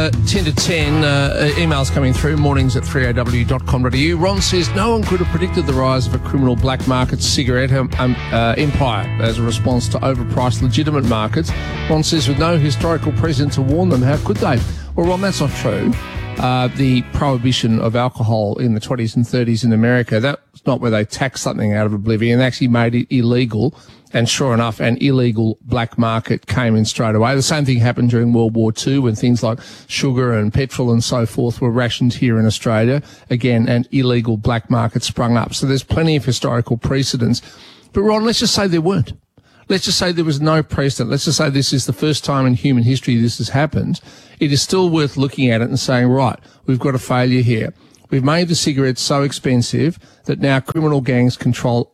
10 to 10, emails coming through, mornings at 3aw.com.au. Ron says, no one could have predicted the rise of a criminal black market cigarette empire as a response to overpriced legitimate markets. Ron says, with no historical precedent to warn them, how could they? Well, Ron, that's not true. The prohibition of alcohol in the 20s and 30s in America, that's not where they taxed something out of oblivion. They actually made it illegal. And sure enough, an illegal black market came in straight away. The same thing happened during World War II when things like sugar and petrol and so forth were rationed here in Australia. Again, an illegal black market sprung up. So there's plenty of historical precedents. But Ron, let's just say there weren't. Let's just say there was no precedent. Let's just say this is the first time in human history this has happened. It is still worth looking at it and saying, right, we've got a failure here. We've made the cigarettes so expensive that now criminal gangs control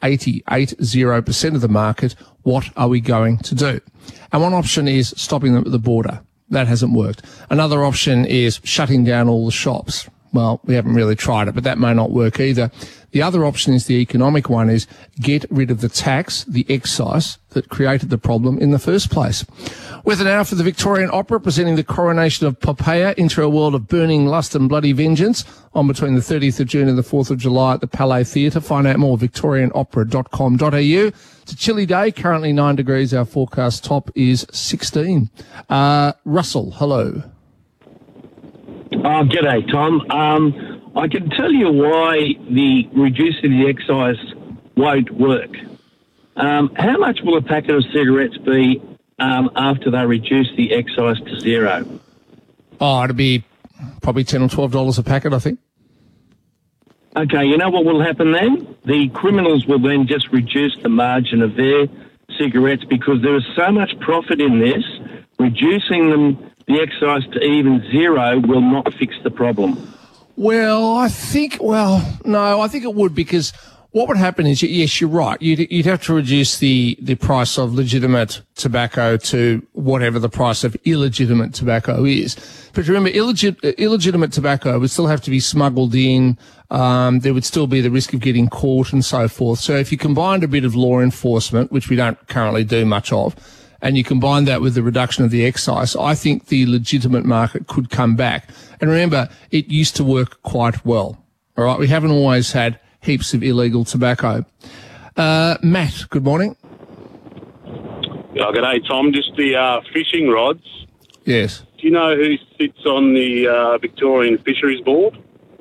80% of the market. What are we going to do? And one option is stopping them at the border. That hasn't worked. Another option is shutting down all the shops. Well, we haven't really tried it, but that may not work either. The other option is the economic one, is get rid of the tax, the excise that created the problem in the first place. Weather now for the Victorian Opera, presenting the coronation of Poppaea into a world of burning lust and bloody vengeance on between the 30th of June and the 4th of July at the Palais Theatre. Find out more, victorianopera.com.au. It's a chilly day, currently 9 degrees. Our forecast top is 16. Russell, hello. Oh, g'day, Tom. I can tell you why the reducing the excise won't work. How much will a packet of cigarettes be after they reduce the excise to zero? Oh, it'll be probably $10 or $12 a packet, I think. Okay, you know what will happen then? The criminals will then just reduce the margin of their cigarettes because there is so much profit in this. Reducing the excise to even zero will not fix the problem. Well, I think it would, because what would happen is, yes, you're right. You'd have to reduce the price of legitimate tobacco to whatever the price of illegitimate tobacco is. But remember, illegitimate tobacco would still have to be smuggled in. There would still be the risk of getting caught and so forth. So if you combined a bit of law enforcement, which we don't currently do much of, and you combine that with the reduction of the excise, I think the legitimate market could come back. And remember, it used to work quite well. All right, we haven't always had heaps of illegal tobacco. Matt, good morning. Yeah, g'day, Tom. Just the fishing rods. Yes. Do you know who sits on the Victorian Fisheries Board?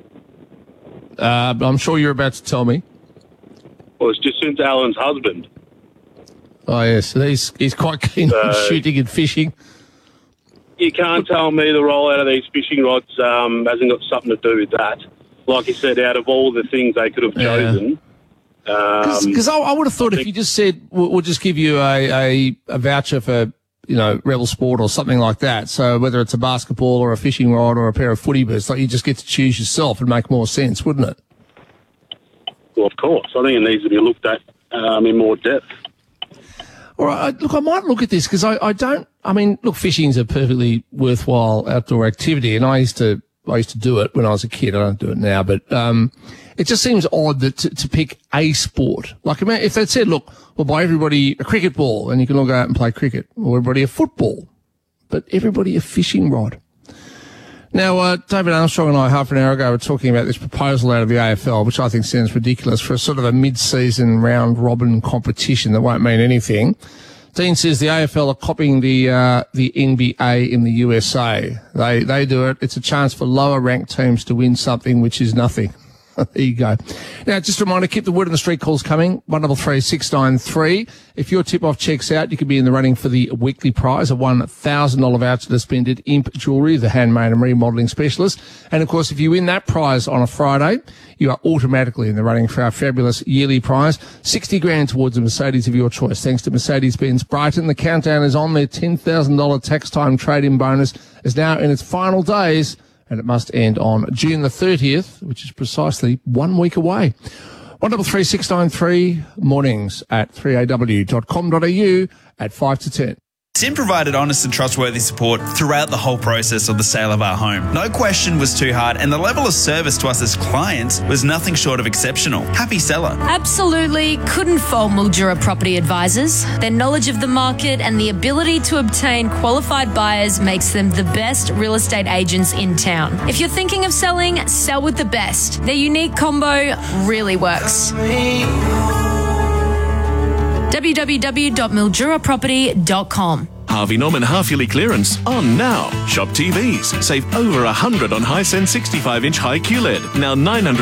I'm sure you're about to tell me. Well, it's Jacinta Allen's husband. Oh, yes. He's quite keen on shooting and fishing. You can't tell me the rollout of these fishing rods hasn't got something to do with that. Like you said, out of all the things they could have chosen. Because I would have thought if you just said, we'll just give you a voucher for, Rebel Sport or something like that. So whether it's a basketball or a fishing rod or a pair of footy boots, like you just get to choose yourself and make more sense, wouldn't it? Well, of course. I think it needs to be looked at in more depth. All right, look, I might look at this because fishing's a perfectly worthwhile outdoor activity, and I used to do it when I was a kid. I don't do it now, but it just seems odd that to pick a sport. Like, if they said, look, we'll buy everybody a cricket ball and you can all go out and play cricket, or everybody a football, but everybody a fishing rod. Now, David Armstrong and I, half an hour ago, were talking about this proposal out of the AFL, which I think sounds ridiculous, for a sort of a mid-season round-robin competition that won't mean anything. Dean says the AFL are copying the NBA in the USA. They do it. It's a chance for lower-ranked teams to win something, which is nothing. There you go. Now, just a reminder, keep the word on the street calls coming, 133693. If your tip-off checks out, you could be in the running for the weekly prize, a $1,000 voucher to spend at Imp Jewellery, the handmade and remodelling specialist. And, of course, if you win that prize on a Friday, you are automatically in the running for our fabulous yearly prize, $60,000 towards a Mercedes of your choice. Thanks to Mercedes-Benz Brighton, the countdown is on. Their $10,000 tax time trade-in bonus is now in its final days, and it must end on June the 30th, which is precisely 1 week away. 133693, mornings at 3aw.com.au at 5 to 10. Sim provided honest and trustworthy support throughout the whole process of the sale of our home. No question was too hard, and the level of service to us as clients was nothing short of exceptional. Happy seller. Absolutely couldn't fault Mildura Property Advisors. Their knowledge of the market and the ability to obtain qualified buyers makes them the best real estate agents in town. If you're thinking of selling, sell with the best. Their unique combo really works. www.milduraproperty.com. Harvey Norman half-yearly clearance on now. Shop TVs. Save over $100 on Hisense 65-inch high QLED. Now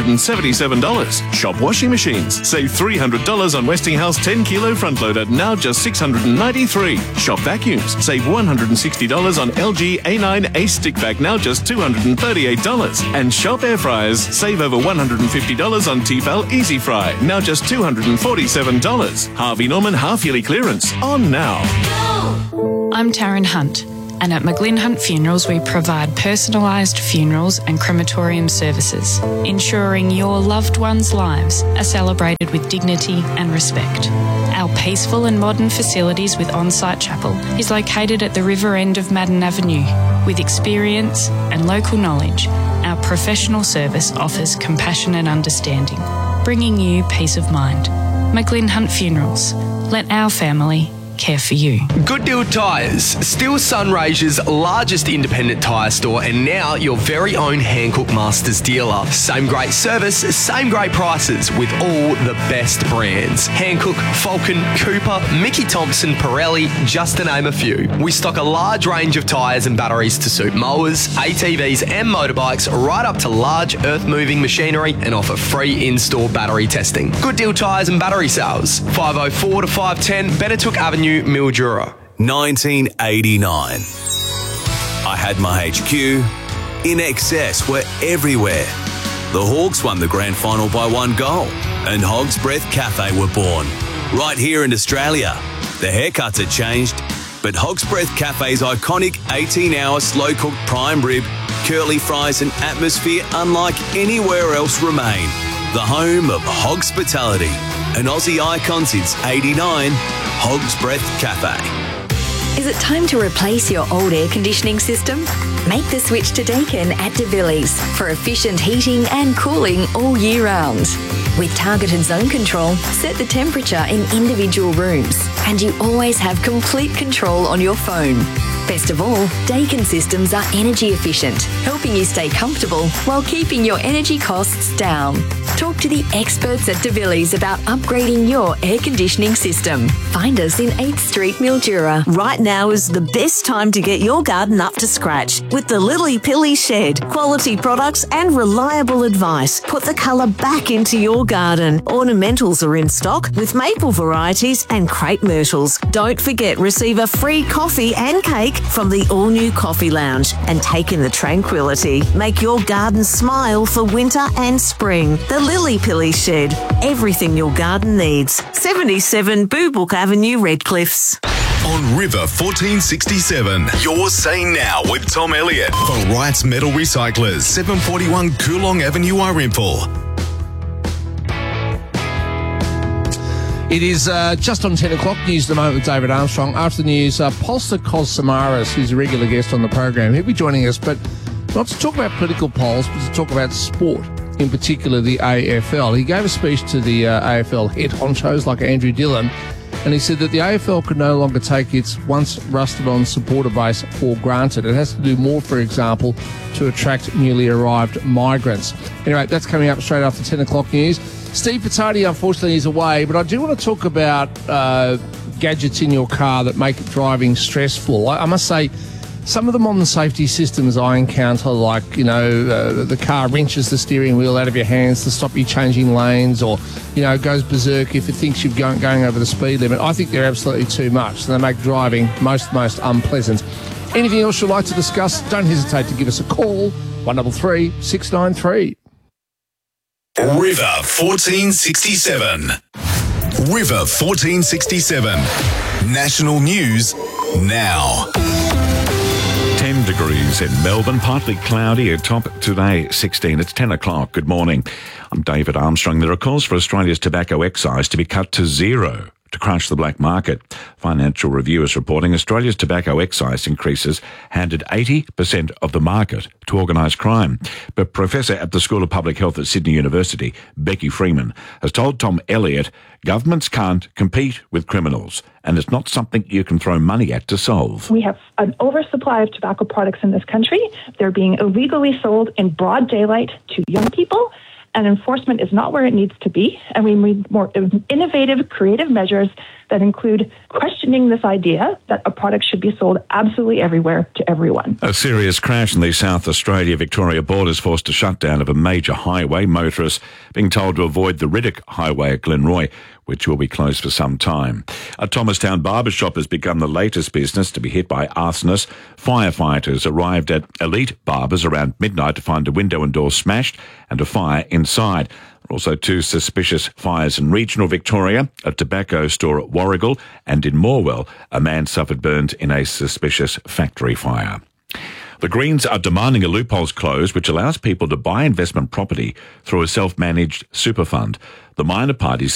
$977. Shop washing machines. Save $300 on Westinghouse 10-kilo front loader. Now just $693. Shop vacuums. Save $160 on LG A9 Ace stick vac. Now just $238. And shop air fryers. Save over $150 on Tefal Easy Fry. Now just $247. Harvey Norman half-yearly clearance on now. I'm Taryn Hunt, and at McGlynn Hunt Funerals we provide personalised funerals and crematorium services, ensuring your loved ones' lives are celebrated with dignity and respect. Our peaceful and modern facilities with on-site chapel is located at the river end of Madden Avenue. With experience and local knowledge, our professional service offers compassion and understanding, bringing you peace of mind. McGlynn Hunt Funerals. Let our family care for you. Good Deal Tyres, still Sunraysia's largest independent tyre store and now your very own Hankook Masters dealer. Same great service, same great prices with all the best brands. Hankook, Falcon, Cooper, Mickey Thompson, Pirelli, just to name a few. We stock a large range of tyres and batteries to suit mowers, ATVs and motorbikes right up to large earth-moving machinery and offer free in-store battery testing. Good Deal Tyres and Battery Sales, 504 to 510 Benetook Avenue, Mildura. 1989. I had my HQ. In excess were everywhere. The Hawks won the grand final by 1 goal, and Hog's Breath Cafe were born. Right here in Australia. The haircuts had changed, but Hog's Breath Cafe's iconic 18-hour slow-cooked prime rib, curly fries and atmosphere unlike anywhere else remain. The home of Hogspitality, an Aussie icon since '89, Hog's Breath Cafe. Is it time to replace your old air conditioning system? Make the switch to Daikin at De Villiers for efficient heating and cooling all year round. With targeted zone control, set the temperature in individual rooms, and you always have complete control on your phone. Best of all, Daikin systems are energy efficient, helping you stay comfortable while keeping your energy costs down. Talk to the experts at De Villiers about upgrading your air conditioning system. Find us in 8th Street, Mildura. Right now is the best time to get your garden up to scratch with the Lily Pilly Shed. Quality products and reliable advice put the colour back into your garden. Ornamentals are in stock with maple varieties and crepe myrtles. Don't forget, receive a free coffee and cake from the all-new Coffee Lounge and take in the tranquility. Make your garden smile for winter and spring. The Lily Pilly Shed. Everything your garden needs. 77 Boo Book Avenue, Redcliffs. On River 1467. You're saying now with Tom Elliott for Wright's Metal Recyclers, 741 Coolong Avenue, Irimple. It is just on 10 o'clock. News at the moment with David Armstrong. After the news, Polster Kos-Samaras, who's a regular guest on the program, he'll be joining us, but not to talk about political polls, but to talk about sport, in particular the AFL. He gave a speech to the AFL head honchos like Andrew Dillon, and he said that the AFL could no longer take its once rusted-on supporter base for granted. It has to do more, for example, to attract newly arrived migrants. Anyway, that's coming up straight after 10 o'clock news. Steve Pizzardi, unfortunately, is away, but I do want to talk about gadgets in your car that make driving stressful. I must say, some of the modern safety systems I encounter, like, the car wrenches the steering wheel out of your hands to stop you changing lanes, or, goes berserk if it thinks you're going over the speed limit. I think they're absolutely too much. So they make driving most unpleasant. Anything else you'd like to discuss, don't hesitate to give us a call, 133 693. River 1467. River 1467. National news now. 10 degrees in Melbourne, partly cloudy, a top today 16. It's 10 o'clock. Good morning. I'm David Armstrong. There are calls for Australia's tobacco excise to be cut to zero to crush the black market. Financial Review is reporting Australia's tobacco excise increases handed 80% of the market to organised crime. But Professor at the School of Public Health at Sydney University, Becky Freeman, has told Tom Elliott governments can't compete with criminals, and it's not something you can throw money at to solve. We have an oversupply of tobacco products in this country. They're being illegally sold in broad daylight to young people, and enforcement is not where it needs to be. And we need more innovative, creative measures that include questioning this idea that a product should be sold absolutely everywhere to everyone. A serious crash in the South Australia-Victoria border has forced a shutdown of a major highway. Motorists being told to avoid the Riddick Highway at Glenroy, which will be closed for some time. A Thomastown barber shop has become the latest business to be hit by arsonists. Firefighters arrived at Elite Barbers around midnight to find a window and door smashed and a fire inside. There are also two suspicious fires in regional Victoria, a tobacco store at Warrigal, and in Morwell, a man suffered burns in a suspicious factory fire. The Greens are demanding a loophole's close which allows people to buy investment property through a self-managed super fund. The minor parties